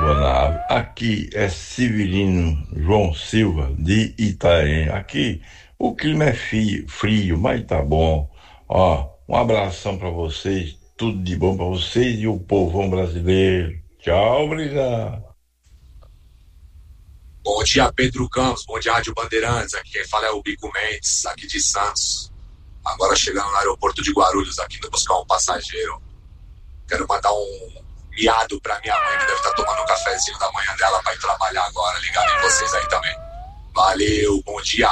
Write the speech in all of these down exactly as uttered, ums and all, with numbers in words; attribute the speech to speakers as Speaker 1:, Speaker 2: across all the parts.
Speaker 1: boa nave. Aqui é Severino João Silva, de Itaém. Aqui o clima é frio, frio, mas tá bom. Ó, um abração pra vocês, tudo de bom pra vocês e o povão brasileiro. Tchau, obrigado.
Speaker 2: Bom dia, Pedro Campos, bom dia, Rádio Bandeirantes. Aqui quem fala é o Bico Mendes, aqui de Santos. Agora chegando no aeroporto de Guarulhos, aqui indo buscar um passageiro. Quero mandar um miado pra minha mãe, que deve estar tomando um cafezinho da manhã dela pra ir trabalhar agora. Ligado em vocês aí também. Valeu, bom dia.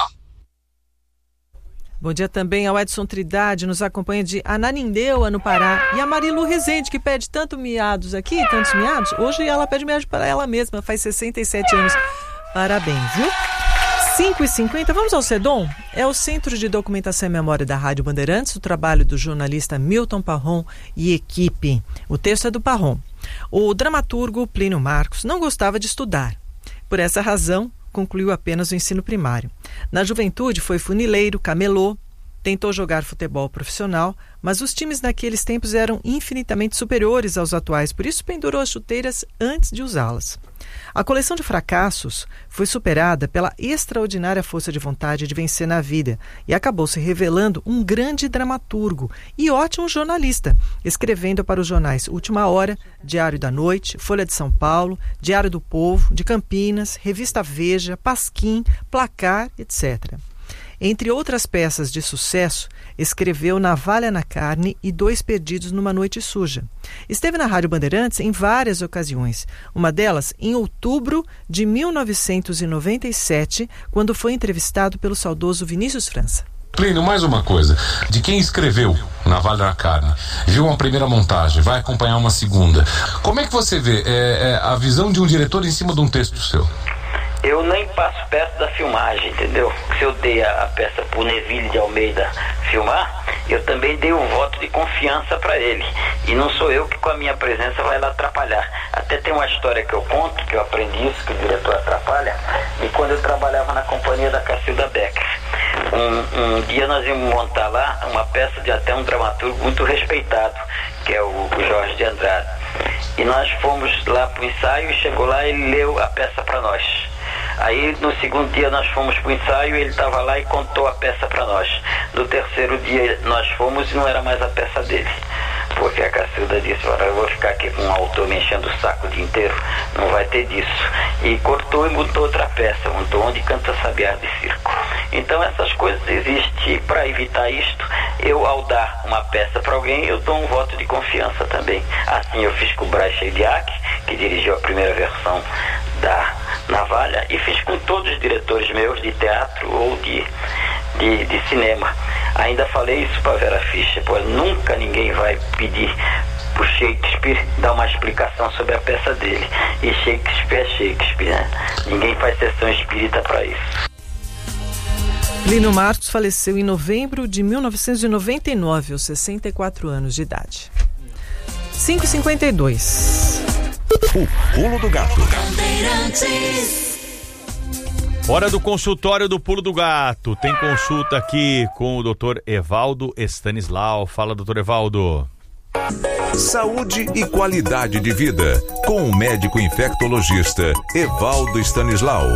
Speaker 3: Bom dia também ao Edson Trindade, nos acompanha de Ananindeua, no Pará. E a Marilu Rezende, que pede tanto miados aqui, tantos miados. Hoje ela pede miados para ela mesma, faz sessenta e sete anos. Parabéns, viu? cinco e cinquenta, vamos ao CEDOM? É o Centro de Documentação e Memória da Rádio Bandeirantes, o trabalho do jornalista Milton Parron e equipe. O texto é do Parron. O dramaturgo Plínio Marcos não gostava de estudar. Por essa razão, concluiu apenas o ensino primário. Na juventude foi funileiro, camelô, tentou jogar futebol profissional, mas os times naqueles tempos eram infinitamente superiores aos atuais, por isso pendurou as chuteiras antes de usá-las. A coleção de fracassos foi superada pela extraordinária força de vontade de vencer na vida e acabou se revelando um grande dramaturgo e ótimo jornalista, escrevendo para os jornais Última Hora, Diário da Noite, Folha de São Paulo, Diário do Povo, de Campinas, Revista Veja, Pasquim, Placar, etcétera. Entre outras peças de sucesso, escreveu Navalha na Carne e Dois Perdidos numa Noite Suja. Esteve na Rádio Bandeirantes em várias ocasiões, uma delas em outubro de mil novecentos e noventa e sete, quando foi entrevistado pelo saudoso Vinícius França.
Speaker 4: Plínio, mais uma coisa, de quem escreveu Navalha na Carne, viu uma primeira montagem, vai acompanhar uma segunda, como é que você vê é, é, a visão de um diretor em cima de um texto seu?
Speaker 5: Eu nem passo perto da filmagem, entendeu? Se eu dei a, a peça pro Neville de Almeida filmar, eu também dei um voto de confiança para ele. E não sou eu que com a minha presença vai lá atrapalhar. Até tem uma história que eu conto, que eu aprendi isso, que o diretor atrapalha, e quando eu trabalhava na companhia da Cacilda Becker. Um, um dia nós íamos montar lá uma peça de até um dramaturgo muito respeitado, que é o, o Jorge de Andrade. E nós fomos lá pro ensaio e chegou lá e ele leu a peça para nós. Aí no segundo dia nós fomos pro ensaio e ele estava lá e contou a peça para nós. No terceiro dia nós fomos e não era mais a peça dele. Porque a Cacilda disse, olha, eu vou ficar aqui com um autor me enchendo o saco o dia inteiro, não vai ter disso. E cortou e montou outra peça, montou Onde Canta Sabiá de Circo. Então essas coisas existem. Para evitar isto, eu ao dar uma peça para alguém, eu dou um voto de confiança também. Assim eu fiz com o Braz Chediak, que dirigiu a primeira versão da Navalha, e fiz com todos os diretores meus de teatro ou de, de, de cinema. Ainda falei isso para Vera Fischer, pô, nunca ninguém vai pedir pro Shakespeare dar uma explicação sobre a peça dele. E Shakespeare é Shakespeare, né? Ninguém faz sessão espírita para isso.
Speaker 3: Plínio Marcos faleceu em novembro de mil novecentos e noventa e nove, aos sessenta e quatro anos de idade. cinco e cinquenta e dois.
Speaker 6: O Pulo do Gato.
Speaker 7: Hora do consultório do Pulo do Gato. Tem consulta aqui com o doutor Evaldo Stanislau. Fala, doutor Evaldo.
Speaker 6: Saúde e qualidade de vida, com o médico infectologista Evaldo Stanislau.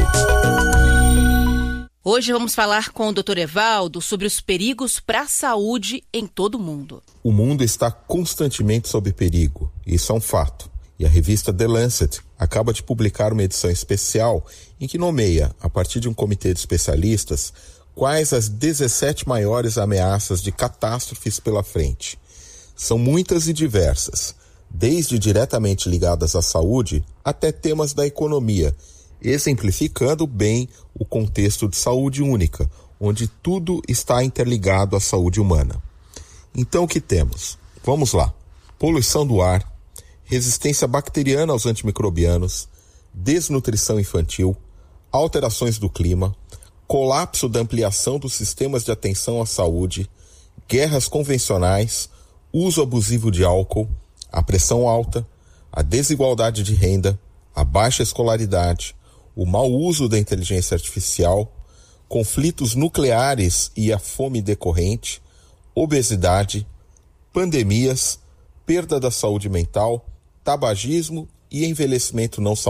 Speaker 8: Hoje vamos falar com o doutor Evaldo sobre os perigos para a saúde em todo o mundo.
Speaker 9: O mundo está constantemente sob perigo, isso é um fato. E a revista The Lancet acaba de publicar uma edição especial em que nomeia, a partir de um comitê de especialistas, quais as dezessete maiores ameaças de catástrofes pela frente. São muitas e diversas, desde diretamente ligadas à saúde até temas da economia, exemplificando bem o contexto de saúde única, onde tudo está interligado à saúde humana. Então o que temos? Vamos lá. Poluição do ar, resistência bacteriana aos antimicrobianos, desnutrição infantil, alterações do clima, colapso da ampliação dos sistemas de atenção à saúde, guerras convencionais, uso abusivo de álcool, a pressão alta, a desigualdade de renda, a baixa escolaridade, o mau uso da inteligência artificial, conflitos nucleares e a fome decorrente, obesidade, pandemias, perda da saúde mental, tabagismo e envelhecimento não saudável.